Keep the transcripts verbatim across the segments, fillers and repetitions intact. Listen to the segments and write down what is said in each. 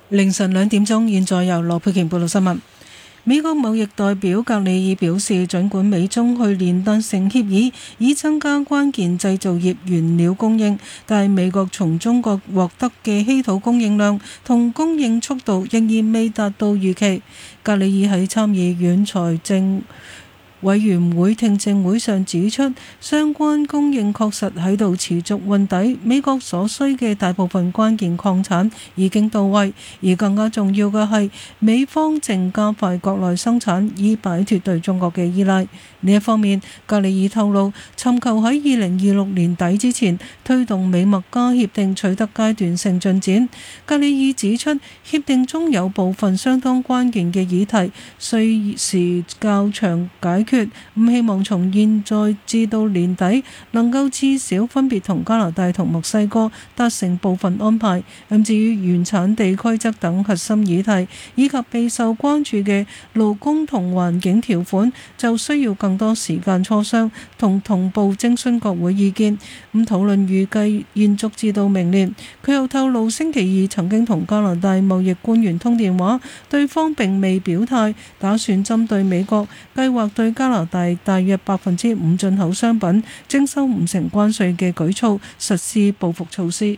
凌晨兩點鐘，現在由羅佩瓊報道新聞。美國貿易代表格里爾表示，儘管美中去年達成協議，以增加關鍵製造業原料供應，但美國從中國獲得嘅稀土供應量同供應速度仍然未達到預期。格里爾喺參議院財政委員會聽證會上指出，相關供應確實喺度持續運抵，美國所需嘅大部分關鍵礦產已經到位，而更加重要嘅係美方正加快國內生產，以擺脫對中國嘅依賴。另一方面，格里爾透露，尋求喺二零二六年底之前推動美墨加協定取得階段性進展。格里爾指出，協定中有部分相當關鍵嘅議題需時較長解決。唔希望從現在至到年底能夠至少分別同加拿大同墨西哥達成部分安排。咁至於原產地規則等核心議題，以及備受關注嘅勞工同環境條款，就需要更多時間磋商同同步徵詢國會意見。咁討論預計延續至到明年。佢又透露，星期二曾經同加拿大貿易官員通電話，對方並未表態打算針對美國計劃對加拿大大約百分之五進口商品徵收五成關稅嘅舉措實施報復措施。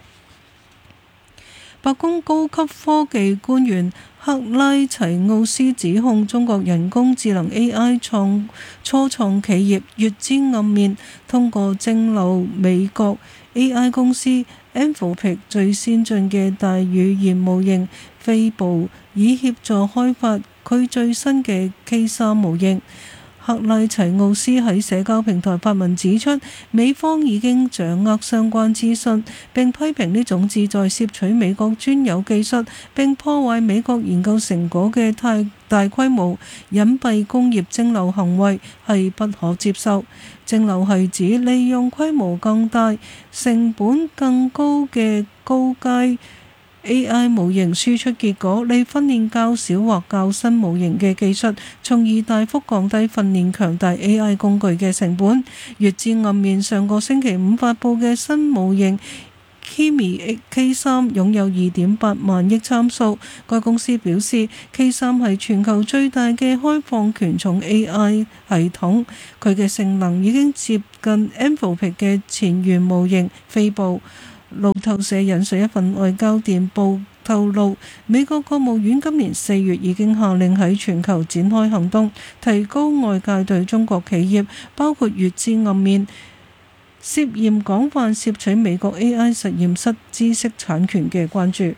白宮高級科技官員克拉齊奧斯指控中國人工智能 A I 創初創企業乙支暗面，通過蒸餾美國 A I 公司 Anthropic 最先進嘅大語言模型飛步，以協助開發佢最新嘅 K 三模型。克拉齊奧斯喺社交平台發文指出，美方已經掌握相關資訊，並批評呢種旨在攝取美國專有技術並破壞美國研究成果嘅太大規模隱蔽工業蒸餾行為係不可接受。蒸餾係指利用規模更大、成本更高嘅高階A I 模型輸出結果，嚟訓練較少或較新模型嘅技術，從而大幅降低訓練強大 A I 工具嘅成本。乙支暗面上個星期五發布嘅新模型 Kimi K 三擁有二點八萬億參數。該公司表示 K 三係全球最大嘅開放權重 A I 系統，佢嘅性能已經接近 Anthropic 嘅前沿模型飛步。路透社引述一份外交電報透露，美國國務院今年四月已經下令喺全球展開行動，提高外界對中國企業，包括乙支暗面涉嫌廣泛攝取美國 A I 實驗室知識產權嘅關注。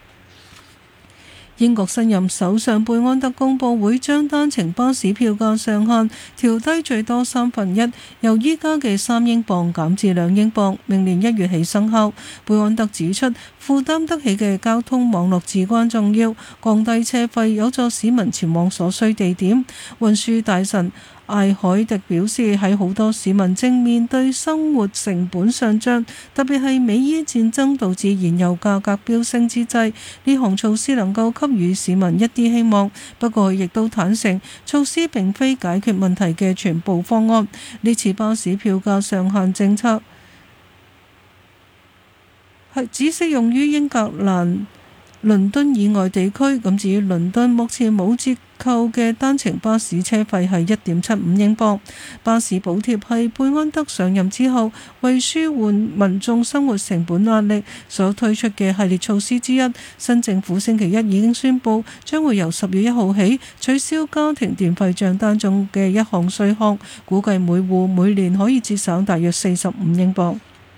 英國新任首相貝安特公佈會將單程巴士票價上限調低最多三分一，由依家嘅三英鎊減至兩英鎊，明年一月起生效。貝安特指出，負擔得起嘅交通網絡至關重要，降低車費有助市民前往所需地點。運輸大臣艾海迪表示，喺好多市民正面對生活成本上漲，特別係美伊戰爭導致燃油價格飆升之際，呢項措施能夠給予市民一啲希望。不過亦都坦承，措施並非解決問題嘅全部方案。呢次巴士票價上限政策係只適用於英格蘭倫敦以外地區，咁至於倫敦目前冇折扣嘅單程巴士車費係一點七五英鎊。巴士補貼係貝安特上任之後為舒緩民眾生活成本壓力所推出嘅系列措施之一。新政府星期一已經宣布，將會由十月一號起取消家庭電費帳單中嘅一項稅項，估計每戶每年可以節省大約四十五英鎊。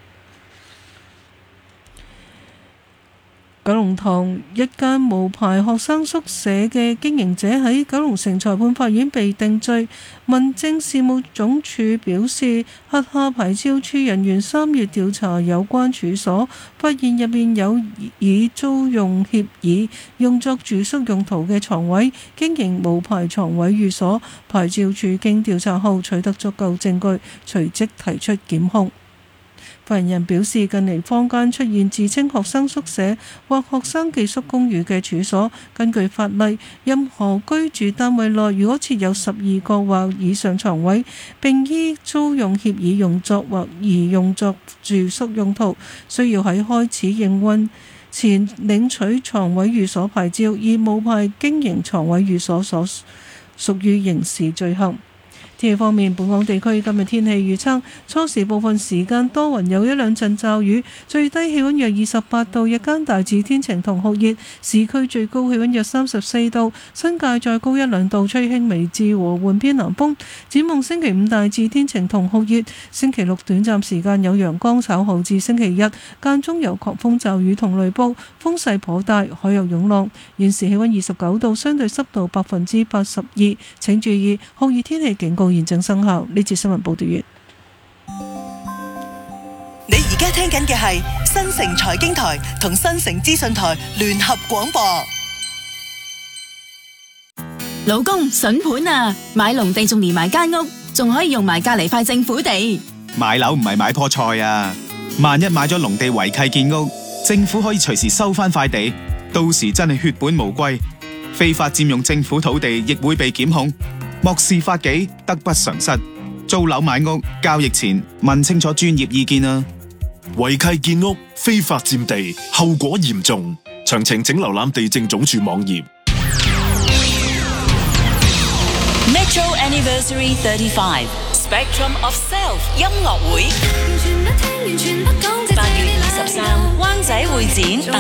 九龍塘一間無牌學生宿舍嘅經營者喺九龍城裁判法院被定罪。民政事務總署表示，轄下牌照處人員三月調查有關處所，發現入面有以租用協議用作住宿用途嘅床位，經營無牌床位寓所。牌照處經調查後取得足夠證據，隨即提出檢控。 發言人表示，近嚟坊間出現自稱學生宿舍或學生寄宿公寓嘅處所，根據法例，任何居住單位內如果設有十二個或以上床位，並依租用協議用作或宜用作住宿用途，需要喺開始營運前領取床位寓所牌照，而無牌經營床位寓所所屬於刑事罪行。天氣方面，本港地區今日天氣預測：初時部分時間多雲，有一兩陣驟雨，最低氣溫約二十八度，日間大致天晴同酷熱，市區最高氣溫約三十四度，新界再高一兩度，吹輕微至和緩偏南風。展望星期五大致天晴同酷熱，星期六短暫時間有陽光，稍後至星期日間中有狂風驟雨同雷暴，風勢頗大，海有湧浪。現時氣溫二十九度，相對濕度百分之八十二，請注意酷熱天氣警告現正生效。呢節新聞報道完。 你而家聽緊嘅係新城財經台同新城資訊台聯合廣播。 老公，筍盤啊！買農地仲連埋間屋，仲可以用埋隔籬塊政府地。 買樓唔係買棵菜啊！萬一買咗農地違契建屋，政府可以隨時收翻塊地，到時真係血本無歸，非法佔用政府土地亦會被檢控。漠視法紀，得不償失。租樓買屋交易前問清楚專業意見啊！ 違契建屋、非法佔地，後果嚴重。詳情請瀏覽地政總署網頁。 Metro Anniversary thirty-five Spectrum of Self 音樂會，八月二十三灣仔會展。